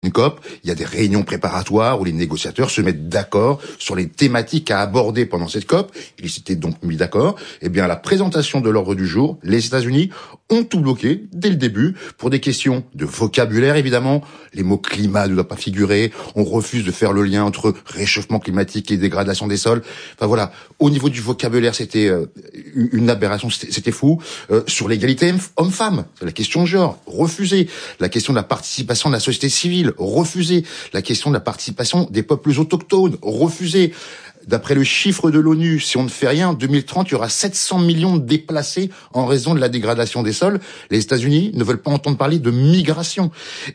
une COP, il y a des réunions préparatoires où les négociateurs se mettent d'accord sur les thématiques à aborder pendant cette COP. Ils s'étaient donc mis d'accord. Eh bien, à la présentation de l'ordre du jour, les États-Unis ont tout bloqué dès le début pour des questions de vocabulaire, évidemment. Les mots climat ne doivent pas figurer. On refuse de faire le lien entre réchauffement climatique et dégradation des sols. Enfin voilà, au niveau du vocabulaire, c'était une aberration, c'était fou. Sur l'égalité homme-femme, la question de genre, refusé. La question de la participation de la société civile, refusé. La question de la participation des peuples autochtones, refusé. D'après le chiffre de l'ONU, si on ne fait rien, en 2030, il y aura 700 millions de déplacés en raison de la dégradation des sols. Les États-Unis ne veulent pas entendre parler de migration.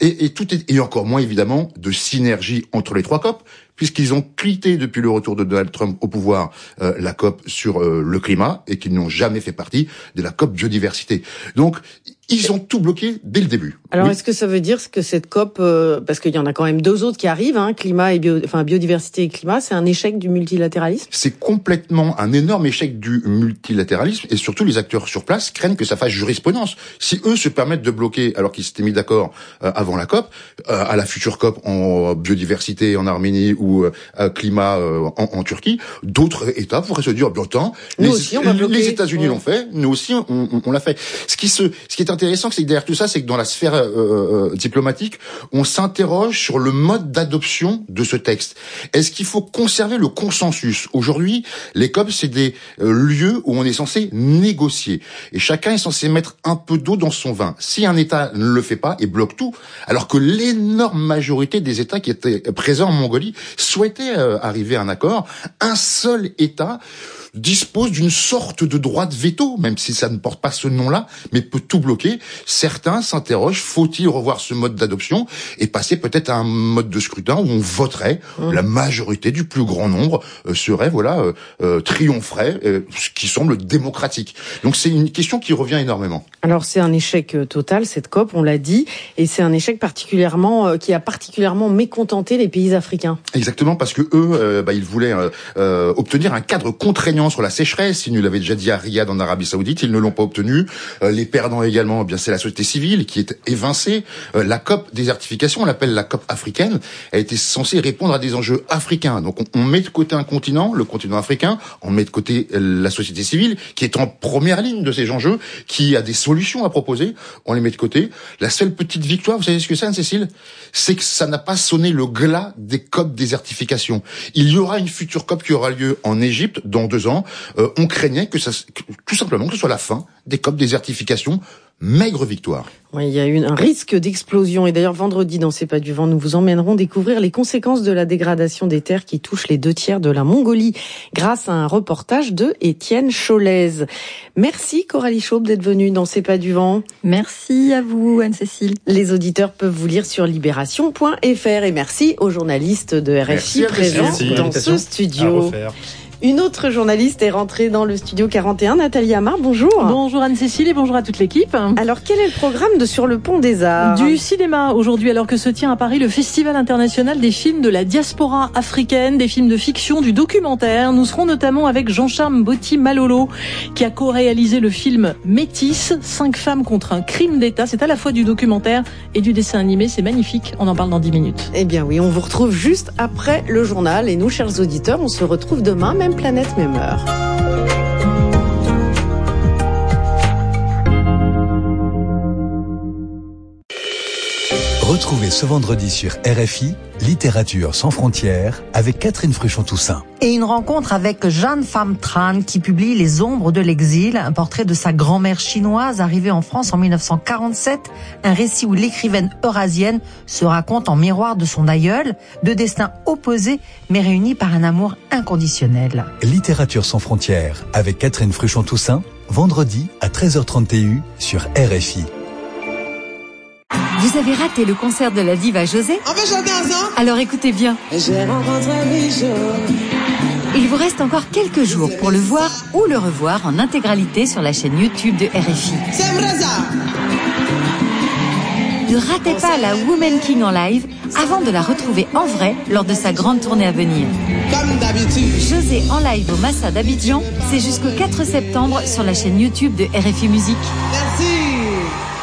Et encore moins, évidemment, de synergie entre les trois COP, puisqu'ils ont quitté depuis le retour de Donald Trump au pouvoir la COP sur le climat et qu'ils n'ont jamais fait partie de la COP biodiversité. Donc, ils ont tout bloqué dès le début. Alors, est-ce que ça veut dire que cette COP, parce qu'il y en a quand même deux autres qui arrivent, climat et biodiversité et climat, c'est un échec du multilatéralisme? C'est complètement un énorme échec du multilatéralisme et surtout les acteurs sur place craignent que ça fasse jurisprudence. Si eux se permettent de bloquer alors qu'ils s'étaient mis d'accord avant la COP, à la future COP en biodiversité en Arménie ou climat en Turquie, d'autres États pourraient se dire, attends, les États-Unis l'ont fait, nous aussi on l'a fait. Ce qui est intéressant, c'est que derrière tout ça, c'est que dans la sphère diplomatique, on s'interroge sur le mode d'adoption de ce texte. Est-ce qu'il faut conserver le consensus? Aujourd'hui, les COP, c'est des lieux où on est censé négocier. Et chacun est censé mettre un peu d'eau dans son vin. Si un État ne le fait pas et bloque tout, alors que l'énorme majorité des États qui étaient présents en Mongolie souhaitaient arriver à un accord, un seul État dispose d'une sorte de droit de veto, même si ça ne porte pas ce nom-là, mais peut tout bloquer. Certains s'interrogent, faut-il revoir ce mode d'adoption et passer peut-être à un mode de scrutin où on voterait, la majorité du plus grand nombre triompherait, ce qui semble démocratique. Donc c'est une question qui revient énormément. Alors c'est un échec total, cette COP, on l'a dit, et c'est un échec qui a particulièrement mécontenté les pays africains. Exactement, parce que eux, ils voulaient obtenir un cadre contraignant sur la sécheresse. Ils nous l'avaient déjà dit à Riyad en Arabie Saoudite, ils ne l'ont pas obtenu. Les perdants également, c'est la société civile qui est évincée. La COP désertification, on l'appelle la COP africaine, a été censée répondre à des enjeux africains. Donc on met de côté un continent, le continent africain, on met de côté la société civile qui est en première ligne de ces enjeux, qui a des solutions à proposer, on les met de côté. La seule petite victoire, vous savez ce que c'est, Anne-Cécile? C'est que ça n'a pas sonné le glas des COP désertification. Il y aura une future COP qui aura lieu en Égypte dans 2 ans. On craignait que tout simplement que ce soit la fin des COP désertification. Maigre victoire. Oui, il y a eu un risque d'explosion. Et d'ailleurs, vendredi, dans C'est pas du vent, nous vous emmènerons découvrir les conséquences de la dégradation des terres qui touchent les 2/3 de la Mongolie, grâce à un reportage de Étienne Cholez. Merci Coralie Chaube d'être venue dans C'est pas du vent. Merci à vous, Anne-Cécile. Les auditeurs peuvent vous lire sur libération.fr. Et merci aux journalistes de RFI présents dans ce studio. Une autre journaliste est rentrée dans le studio 41, Nathalie Amar, bonjour. Bonjour Anne-Cécile et bonjour à toute l'équipe. Alors, quel est le programme de Sur le Pont des Arts? Du cinéma aujourd'hui, alors que se tient à Paris le Festival international des films de la diaspora africaine, des films de fiction, du documentaire. Nous serons notamment avec Jean-Charles Mboti Malolo, qui a co-réalisé le film Métis, 5 femmes contre un crime d'État. C'est à la fois du documentaire et du dessin animé, c'est magnifique. On en parle dans 10 minutes. Eh bien oui, on vous retrouve juste après le journal. Et nous, chers auditeurs, on se retrouve demain, même planète, même heure. Retrouvez ce vendredi sur RFI, Littérature sans frontières, avec Catherine Fruchon-Toussaint. Et une rencontre avec Jeanne Pham Tran, qui publie Les ombres de l'exil, un portrait de sa grand-mère chinoise arrivée en France en 1947, un récit où l'écrivaine eurasienne se raconte en miroir de son aïeul, de destins opposés, mais réunis par un amour inconditionnel. Littérature sans frontières, avec Catherine Fruchon-Toussaint, vendredi à 13h30 TU sur RFI. Vous avez raté le concert de la diva José? On peut chanter ensemble? Alors écoutez bien. J'ai rencontré Michel. Il vous reste encore quelques jours pour le voir ou le revoir en intégralité sur la chaîne YouTube de RFI. C'est vrai ça? Ne ratez pas la Woman King en live avant de la retrouver en vrai lors de sa grande tournée à venir. Comme d'habitude. José en live au Massa d'Abidjan, c'est jusqu'au 4 septembre sur la chaîne YouTube de RFI Musique. Merci.